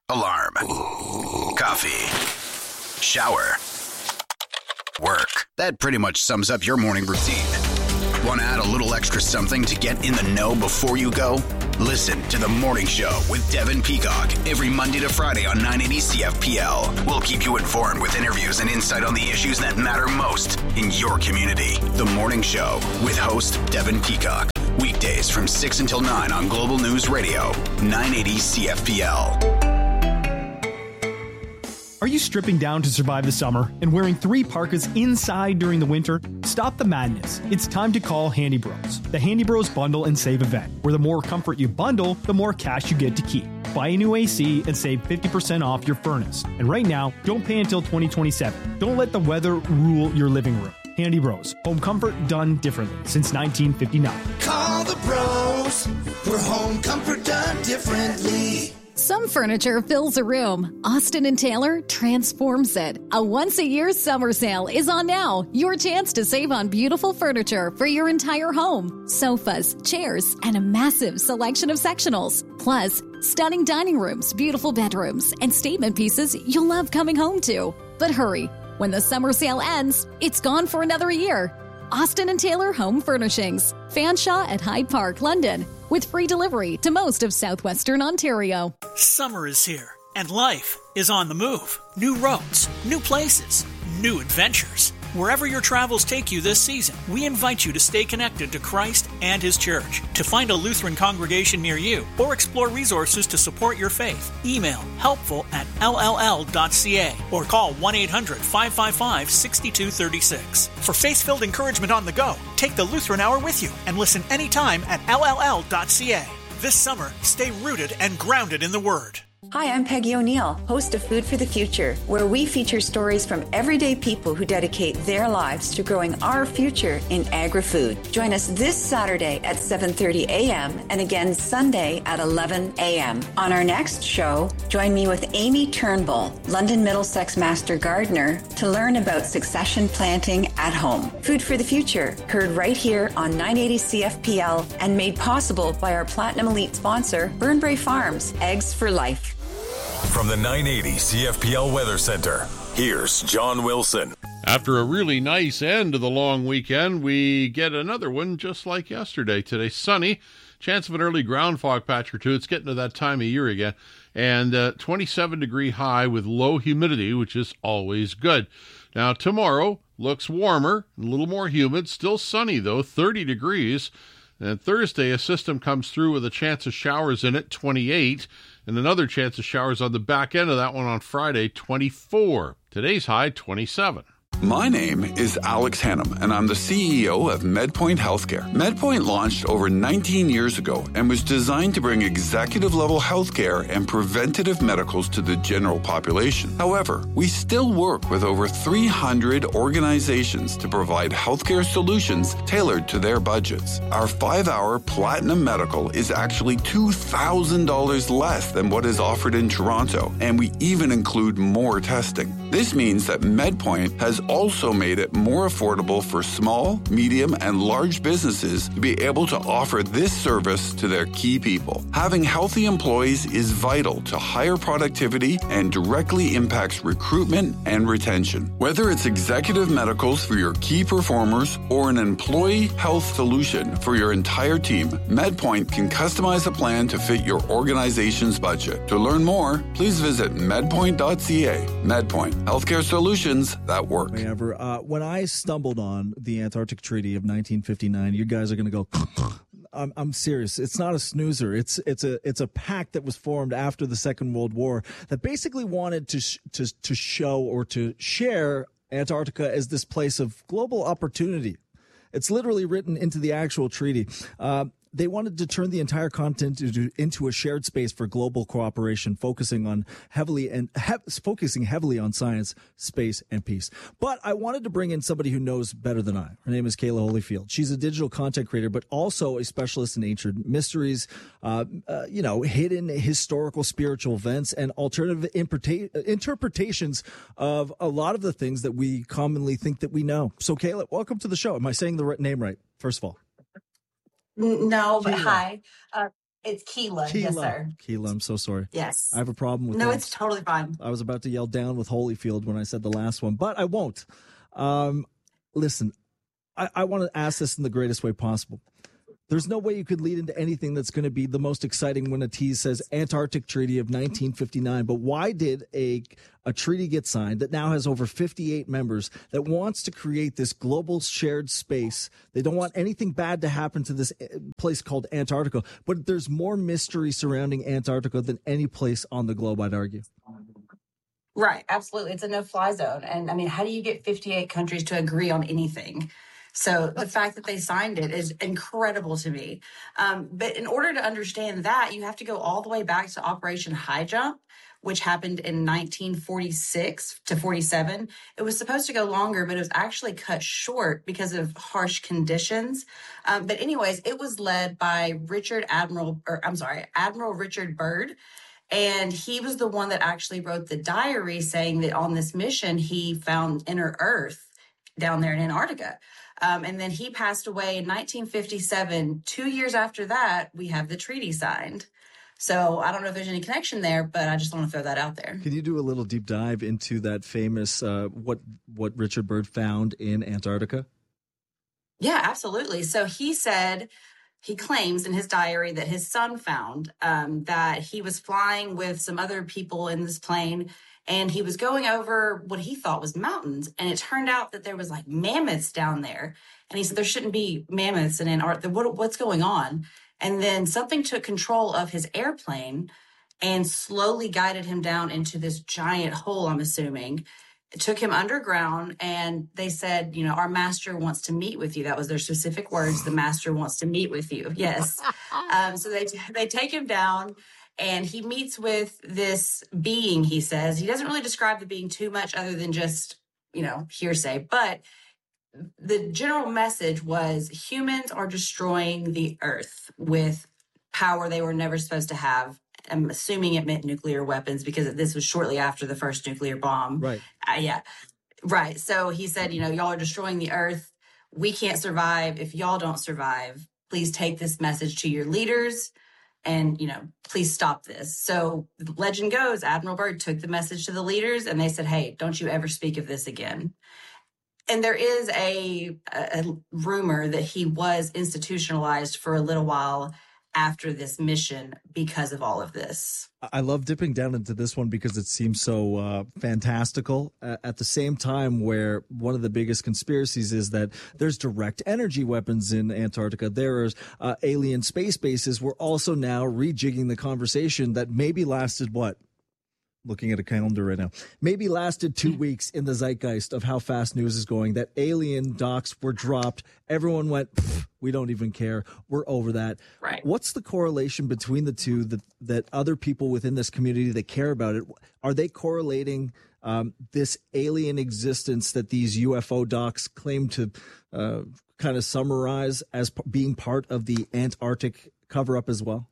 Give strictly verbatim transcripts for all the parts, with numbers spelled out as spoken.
Alarm. Coffee. Shower. Work. That pretty much sums up your morning routine. Want to add a little extra something to get in the know before you go? Listen to The Morning Show with Devin Peacock every Monday to Friday on nine eighty C F P L. We'll keep you informed with interviews and insight on the issues that matter most in your community. The Morning Show with host Devin Peacock. Weekdays from six until nine on Global News Radio, nine eighty C F P L. Are you stripping down to survive the summer and wearing three parkas inside during the winter? Stop the madness. It's time to call Handy Bros. The Handy Bros Bundle and Save event, where the more comfort you bundle, the more cash you get to keep. Buy a new A C and save fifty percent off your furnace. And right now, don't pay until twenty twenty-seven. Don't let the weather rule your living room. Handy Bros. Home comfort done differently since nineteen fifty-nine. Call the bros for home comfort done differently. Some furniture fills a room. Austin and Taylor transforms it. A once-a-year summer sale is on now. Your chance to save on beautiful furniture for your entire home. Sofas, chairs, and a massive selection of sectionals. Plus, stunning dining rooms, beautiful bedrooms, and statement pieces you'll love coming home to. But hurry. When the summer sale ends, it's gone for another year. Austin and Taylor Home Furnishings. Fanshawe at Hyde Park, London. With free delivery to most of southwestern Ontario. Summer is here, and life is on the move. New roads, new places, new adventures. Wherever your travels take you this season, we invite you to stay connected to Christ and His Church. To find a Lutheran congregation near you or explore resources to support your faith, email helpful at l l l dot c a or call one eight hundred five five five six two three six. For faith-filled encouragement on the go, take the Lutheran Hour with you and listen anytime at l l l dot c a. This summer, stay rooted and grounded in the Word. Hi, I'm Peggy O'Neill, host of Food for the Future, where we feature stories from everyday people who dedicate their lives to growing our future in agri-food. Join us this Saturday at seven thirty a.m. and again Sunday at eleven a.m. On our next show, join me with Amy Turnbull, London Middlesex Master Gardener, to learn about succession planting at home. Food for the Future, heard right here on nine eighty C F P L and made possible by our Platinum Elite sponsor, Burnbrae Farms, Eggs for Life. From the nine eighty C F P L Weather Center, here's John Wilson. After a really nice end to the long weekend, we get another one just like yesterday. Today, sunny, chance of an early ground fog patch or two. It's getting to that time of year again. And uh, twenty-seven degree high with low humidity, which is always good. Now, tomorrow looks warmer, a little more humid, still sunny though, thirty degrees. And Thursday, a system comes through with a chance of showers in it, twenty-eight. And another chance of showers on the back end of that one on Friday, twenty-four. Today's high, twenty-seven. My name is Alex Hannum, and I'm the C E O of MedPoint Healthcare. MedPoint launched over nineteen years ago and was designed to bring executive-level healthcare and preventative medicals to the general population. However, we still work with over three hundred organizations to provide healthcare solutions tailored to their budgets. Our five-hour Platinum Medical is actually two thousand dollars less than what is offered in Toronto, and we even include more testing. This means that MedPoint has also made it more affordable for small, medium, and large businesses to be able to offer this service to their key people. Having healthy employees is vital to higher productivity and directly impacts recruitment and retention. Whether it's executive medicals for your key performers or an employee health solution for your entire team, MedPoint can customize a plan to fit your organization's budget. To learn more, please visit medpoint dot c a. MedPoint, healthcare solutions that work. Ever. Uh, when I stumbled on the Antarctic Treaty of nineteen fifty-nine, you guys are going to go, I'm, I'm serious. It's not a snoozer. It's it's a it's a pact that was formed after the Second World War that basically wanted to sh- to to show or to share Antarctica as this place of global opportunity. It's literally written into the actual treaty. Uh, They wanted to turn the entire continent into, into a shared space for global cooperation, focusing on heavily and he- focusing heavily on science, space, and peace. But I wanted to bring in somebody who knows better than I. Her name is Kayla Holyfield. She's a digital content creator, but also a specialist in ancient mysteries, uh, uh, you know, hidden historical spiritual events, and alternative interpreta- interpretations of a lot of the things that we commonly think that we know. So, Kayla, welcome to the show. Am I saying the right name right? First of all. No, but hi. Uh, It's Keela. Keela. Yes, sir. Keela, I'm so sorry. Yes. I have a problem with no, that. No, it's totally fine. I was about to yell down with Holyfield when I said the last one, but I won't. Um, listen, I, I want to ask this in the greatest way possible. There's no way you could lead into anything that's going to be the most exciting when a tease says Antarctic Treaty of nineteen fifty-nine. But why did a a treaty get signed that now has over fifty-eight members that wants to create this global shared space? They don't want anything bad to happen to this place called Antarctica. But there's more mystery surrounding Antarctica than any place on the globe, I'd argue. Right. Absolutely. It's a no-fly zone. And I mean, how do you get fifty-eight countries to agree on anything? So the fact that they signed it is incredible to me. Um, but in order to understand that, you have to go all the way back to Operation High Jump, which happened in nineteen forty-six to forty-seven. It was supposed to go longer, but it was actually cut short because of harsh conditions. Um, but anyways, it was led by Richard Admiral, or I'm sorry, Admiral Richard Byrd. And he was the one that actually wrote the diary saying that on this mission, he found inner Earth down there in Antarctica. Um, and then he passed away in nineteen fifty-seven. Two years after that, we have the treaty signed. So I don't know if there's any connection there, but I just want to throw that out there. Can you do a little deep dive into that famous, uh, what, what Richard Byrd found in Antarctica? Yeah, absolutely. So he said, he claims in his diary that his son found um, that he was flying with some other people in this plane, and he was going over what he thought was mountains. And it turned out that there was like mammoths down there. And he said, there shouldn't be mammoths in Antarctica. What, what's going on? And then something took control of his airplane and slowly guided him down into this giant hole, I'm assuming. It took him underground, and they said, you know, our master wants to meet with you. That was their specific words. The master wants to meet with you. Yes. Um, so they, they take him down. And he meets with this being, he says. He doesn't really describe the being too much other than just, you know, hearsay. But the general message was humans are destroying the Earth with power they were never supposed to have. I'm assuming it meant nuclear weapons because this was shortly after the first nuclear bomb. Right. Uh, yeah. Right. So he said, you know, y'all are destroying the Earth. We can't survive if y'all don't survive. Please take this message to your leaders. And, you know, please stop this. So the legend goes, Admiral Byrd took the message to the leaders and they said, hey, don't you ever speak of this again. And there is a, a rumor that he was institutionalized for a little while after this mission because of all of this. I love dipping down into this one because it seems so uh, fantastical. Uh, at the same time, where one of the biggest conspiracies is that there's direct energy weapons in Antarctica. There's uh, alien space bases. We're also now rejigging the conversation that maybe lasted what? Looking at a calendar right now, maybe lasted two weeks in the zeitgeist of how fast news is going, that alien docs were dropped. Everyone went, we don't even care. We're over that. Right. What's the correlation between the two that, that other people within this community that care about it, are they correlating um, this alien existence that these U F O docs claim to uh, kind of summarize as p- being part of the Antarctic cover-up as well?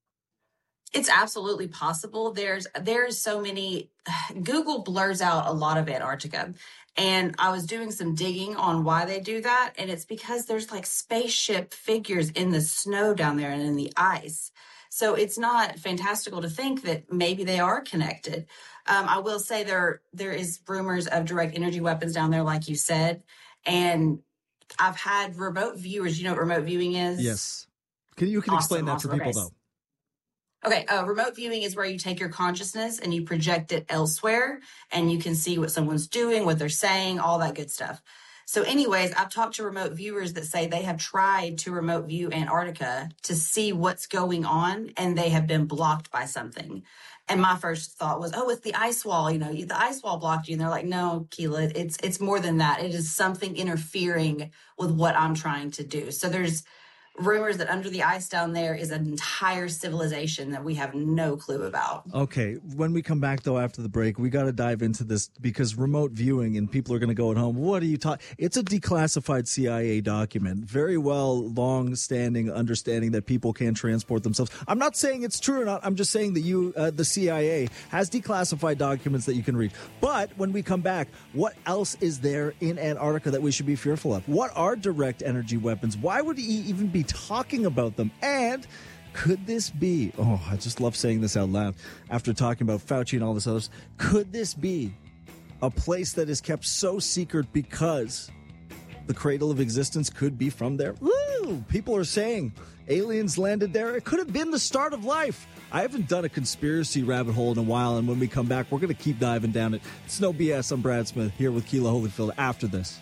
It's absolutely possible. There's there's so many. Google blurs out a lot of Antarctica. And I was doing some digging on why they do that. And it's because there's like spaceship figures in the snow down there and in the ice. So it's not fantastical to think that maybe they are connected. Um, I will say there there is rumors of direct energy weapons down there, like you said. And I've had remote viewers. You know what remote viewing is? Yes. Can you can Awesome, explain that awesome. for people, Okay. though? Okay, uh, remote viewing is where you take your consciousness and you project it elsewhere, and you can see what someone's doing, what they're saying, all that good stuff. So anyways, I've talked to remote viewers that say they have tried to remote view Antarctica to see what's going on, and they have been blocked by something. And my first thought was, oh, it's the ice wall. You know, the ice wall blocked you. And they're like, no, Keela, it's it's more than that. It is something interfering with what I'm trying to do. So there's rumors that under the ice down there is an entire civilization that we have no clue about. Okay, when we come back, though, after the break, we got to dive into this because remote viewing and people are going to go at home. What are you talking? It's a declassified C I A document. Very well long-standing understanding that people can transport themselves. I'm not saying it's true or not. I'm just saying that you, uh, the C I A has declassified documents that you can read. But when we come back, what else is there in Antarctica that we should be fearful of? What are direct energy weapons? Why would he even be talking about them? And Could this be, oh, I just love saying this out loud after talking about Fauci and all this others. Could this be a place that is kept so secret because the cradle of existence could be from there? Woo! People are saying aliens landed there. It could have been the start of life. I haven't done a conspiracy rabbit hole in a while, and when we come back, we're going to keep diving down it. It's No B S. I'm Brad Smith here with Keila Holyfield after this.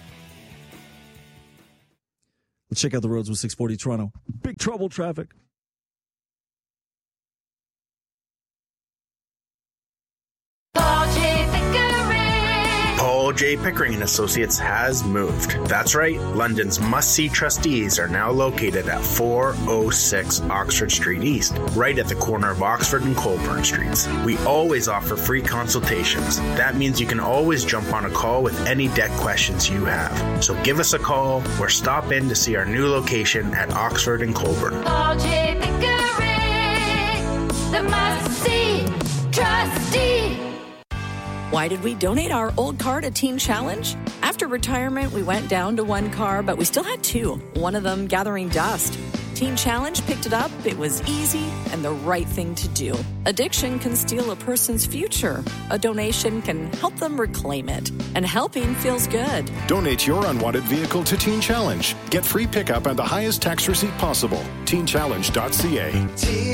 Let's check out the roads with six forty Toronto. Big trouble traffic. Paul J. Pickering and Associates has moved. That's right, London's must-see trustees are now located at four oh six Oxford Street East, right at the corner of Oxford and Colburn Streets. We always offer free consultations. That means you can always jump on a call with any debt questions you have. So give us a call or stop in to see our new location at Oxford and Colburn. Paul J. Pickering, the must-see trustee. Why did we donate our old car to Teen Challenge? After retirement, we went down to one car, but we still had two, one of them gathering dust. Teen Challenge picked it up. It was easy and the right thing to do. Addiction can steal a person's future. A donation can help them reclaim it. And helping feels good. Donate your unwanted vehicle to Teen Challenge. Get free pickup and the highest tax receipt possible. teen challenge dot c a. Teen